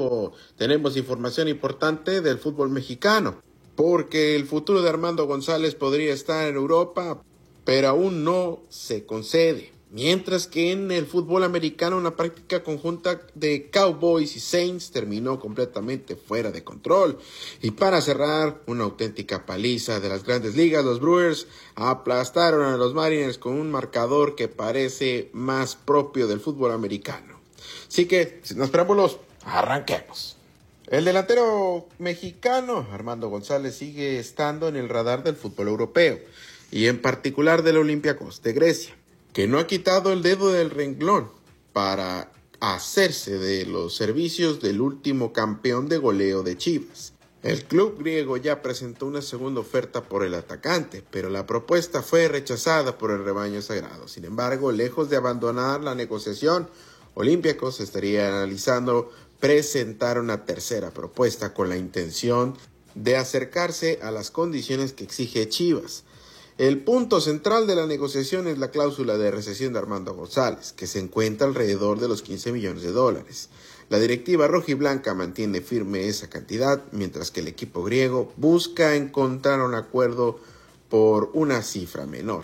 embargo, tenemos información importante del fútbol mexicano, porque el futuro de Armando González podría estar en Europa, pero aún no se concede. Mientras que en el fútbol americano una práctica conjunta de Cowboys y Saints terminó completamente fuera de control. Y para cerrar, una auténtica paliza de las grandes ligas, los Brewers aplastaron a los Mariners con un marcador que parece más propio del fútbol americano. Así que, sin más preámbulos, arranquemos. El delantero mexicano Armando González sigue estando en el radar del fútbol europeo y en particular del Olympiacos de Grecia, que no ha quitado el dedo del renglón para hacerse de los servicios del último campeón de goleo de Chivas. El club griego ya presentó una segunda oferta por el atacante, pero la propuesta fue rechazada por el rebaño sagrado. Sin embargo, lejos de abandonar la negociación, Olympiacos estaría analizando presentar una tercera propuesta con la intención de acercarse a las condiciones que exige Chivas. El punto central de la negociación es la cláusula de rescisión de Armando González, que se encuentra alrededor de los $15 millones. La directiva rojiblanca mantiene firme esa cantidad, mientras que el equipo griego busca encontrar un acuerdo por una cifra menor.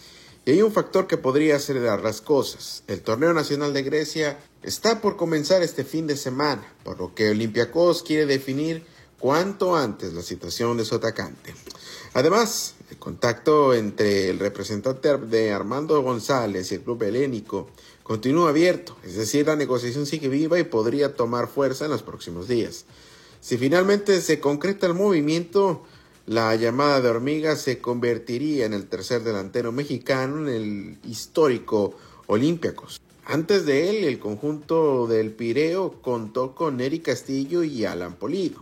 Y hay un factor que podría acelerar las cosas. El torneo nacional de Grecia está por comenzar este fin de semana, por lo que Olympiacos quiere definir cuanto antes la situación de su atacante. Además, el contacto entre el representante de Armando González y el club helénico continúa abierto, es decir, la negociación sigue viva y podría tomar fuerza en los próximos días. Si finalmente se concreta el movimiento, la llamada de hormiga se convertiría en el tercer delantero mexicano en el histórico Olympiacos. Antes de él, el conjunto del Pireo contó con Eric Castillo y Alan Pulido.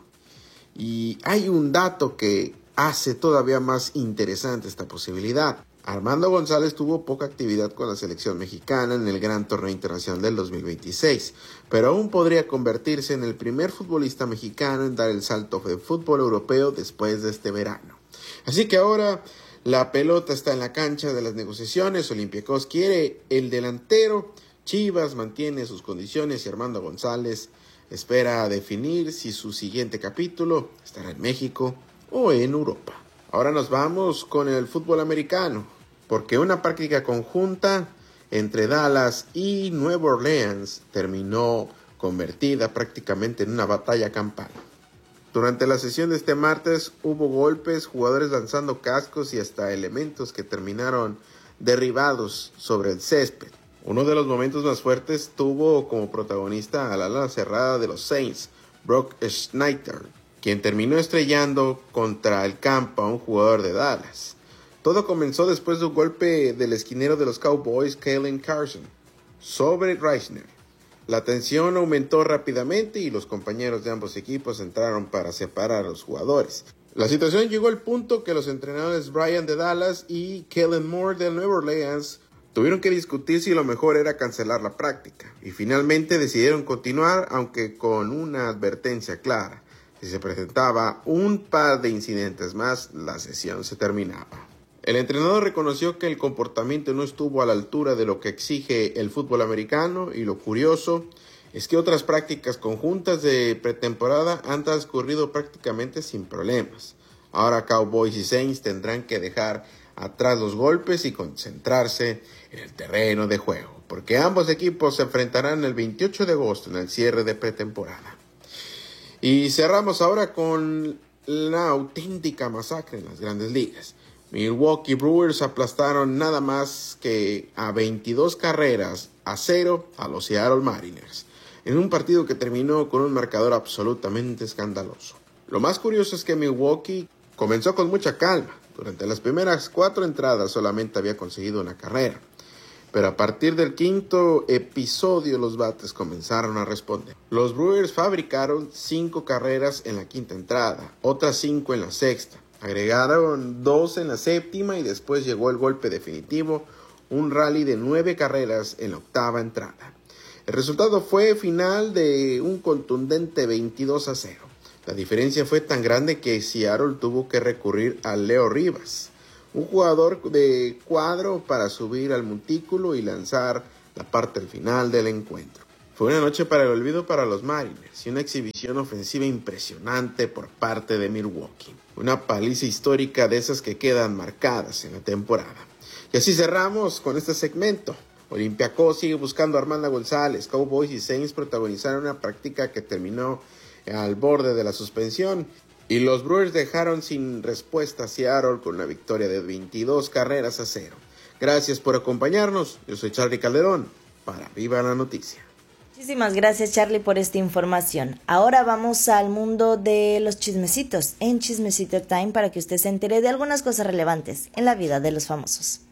Y hay un dato que hace todavía más interesante esta posibilidad. Armando González tuvo poca actividad con la selección mexicana en el Gran Torneo Internacional del 2026, pero aún podría convertirse en el primer futbolista mexicano en dar el salto de fútbol europeo después de este verano. Así que ahora la pelota está en la cancha de las negociaciones. Olympiacos quiere el delantero, Chivas mantiene sus condiciones y Armando González espera definir si su siguiente capítulo estará en México o en Europa. Ahora nos vamos con el fútbol americano, porque una práctica conjunta entre Dallas y Nueva Orleans terminó convertida prácticamente en una batalla campal. Durante la sesión de este martes hubo golpes, jugadores lanzando cascos y hasta elementos que terminaron derribados sobre el césped. Uno de los momentos más fuertes tuvo como protagonista al ala cerrada de los Saints, Brock Schneider, quien terminó estrellando contra el campo a un jugador de Dallas. Todo comenzó después de un golpe del esquinero de los Cowboys, Kalen Carson, sobre Reisner. La tensión aumentó rápidamente y los compañeros de ambos equipos entraron para separar a los jugadores. La situación llegó al punto que los entrenadores Brian de Dallas y Kellen Moore de Nueva Orleans tuvieron que discutir si lo mejor era cancelar la práctica, y finalmente decidieron continuar, aunque con una advertencia clara: si se presentaba un par de incidentes más, la sesión se terminaba. El entrenador reconoció que el comportamiento no estuvo a la altura de lo que exige el fútbol americano, y lo curioso es que otras prácticas conjuntas de pretemporada han transcurrido prácticamente sin problemas. Ahora Cowboys y Saints tendrán que dejar atrás los golpes y concentrarse en el terreno de juego, porque ambos equipos se enfrentarán el 28 de agosto en el cierre de pretemporada. Y cerramos ahora con la auténtica masacre en las grandes ligas. Milwaukee Brewers aplastaron nada más que a 22 carreras a 0 a los Seattle Mariners, en un partido que terminó con un marcador absolutamente escandaloso. Lo más curioso es que Milwaukee comenzó con mucha calma. Durante las primeras 4 entradas solamente había conseguido una carrera, pero a partir del quinto episodio los bates comenzaron a responder. Los Brewers fabricaron 5 carreras en la quinta entrada, otras 5 en la sexta, agregaron 2 en la séptima y después llegó el golpe definitivo, un rally de 9 carreras en la octava entrada. El resultado fue final de un contundente 22-0. La diferencia fue tan grande que Seattle tuvo que recurrir a Leo Rivas, un jugador de cuadro, para subir al montículo y lanzar la parte final del encuentro. Fue una noche para el olvido para los Mariners y una exhibición ofensiva impresionante por parte de Milwaukee. Una paliza histórica de esas que quedan marcadas en la temporada. Y así cerramos con este segmento. Olympiacos sigue buscando a Armando González. Cowboys y Saints protagonizaron una práctica que terminó al borde de la suspensión. Y los Brewers dejaron sin respuesta a Seattle con una victoria de 22-0. Gracias por acompañarnos. Yo soy Charlie Calderón para Viva la Noticia. Muchísimas gracias, Charlie, por esta información. Ahora vamos al mundo de los chismecitos en Chismecito Time para que usted se entere de algunas cosas relevantes en la vida de los famosos.